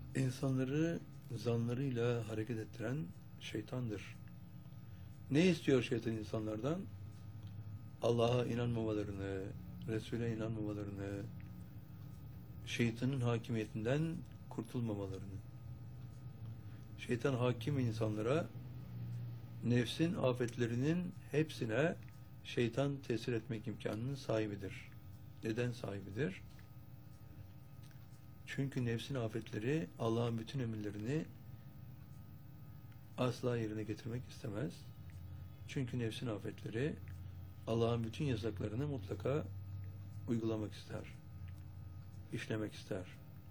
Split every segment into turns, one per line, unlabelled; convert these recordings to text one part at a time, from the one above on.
İnsanları zanlarıyla hareket ettiren şeytandır. Ne istiyor şeytan insanlardan? Allah'a inanmamalarını, Resul'e inanmamalarını, şeytanın hakimiyetinden kurtulmamalarını. Şeytan hakim insanlara, nefsin afetlerinin hepsine şeytan tesir etmek imkanının sahibidir. Neden sahibidir? Çünkü nefsin afetleri Allah'ın bütün emirlerini asla yerine getirmek istemez. Çünkü nefsin afetleri Allah'ın bütün yasaklarını mutlaka uygulamak ister, işlemek ister.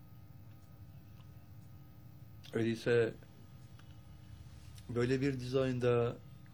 Öyleyse böyle bir dizaynda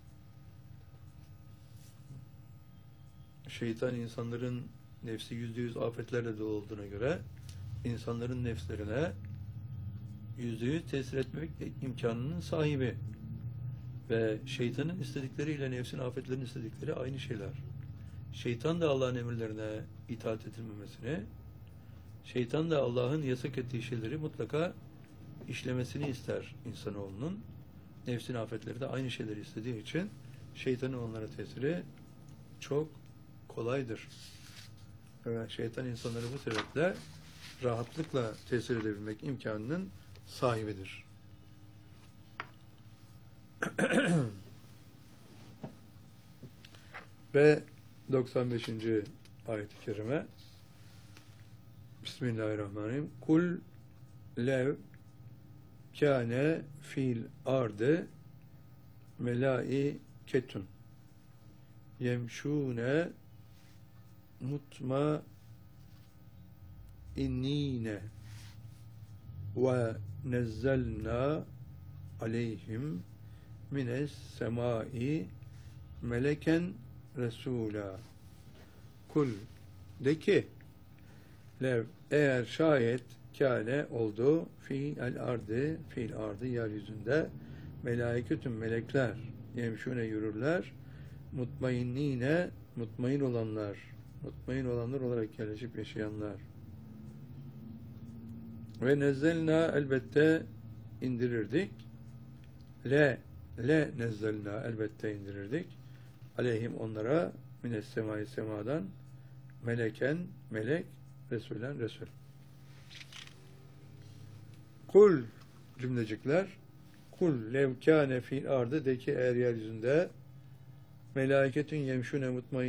şeytan insanların nefsi %100 afetlerle dolu olduğuna göre insanların nefslerine %100 tesir etmek imkanının sahibi. Ve şeytanın istedikleriyle nefsin afetlerinin istedikleri aynı şeyler. Şeytan da Allah'ın emirlerine itaat edilmemesini, şeytan da Allah'ın yasak ettiği şeyleri mutlaka işlemesini ister insanoğlunun. Nefsin afetleri de aynı şeyleri istediği için şeytanın onlara tesiri çok kolaydır. Evet, şeytan insanları bu sebeple rahatlıkla tesir edebilmek imkanının sahibidir. Ve 95. ayet-i kerime Bismillahirrahmanirrahim. Kul lev kâne fil ardı melâiketun yemşûne mutmainnîne ve nezzelnâ aleyhim mines semâi meleken Resulâ. Kul de ki lev eğer şayet kâne oldu fi'l ardı fi'l ardı yeryüzünde melâiketün melekler yemşûne yürürler mutmainnîne mutmain olanlar olarak yerleşip yaşayanlar ve nezzelnâ elbette indirirdik le nezzelnâ elbette indirirdik aleyhim onlara mines semai semadan meleken melek Resulen Resul. Kul cümlecikler kul lev kâne fil ardı de ki eğer yeryüzünde melâiketün yemşûne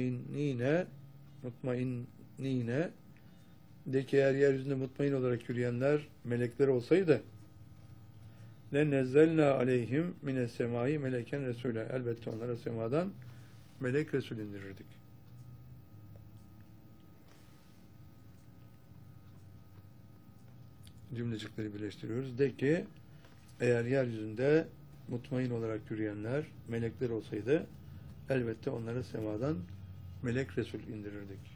mutmainnîne de ki eğer yeryüzünde mutmain olarak yürüyenler melekler olsaydı le nezzelnâ aleyhim mines semai meleken Resul'e elbette onlara semadan melek Resul indirirdik. Cümlecikleri birleştiriyoruz. De ki eğer yeryüzünde mutmain olarak yürüyenler melekler olsaydı elbette onlara semadan melek Resul indirirdik.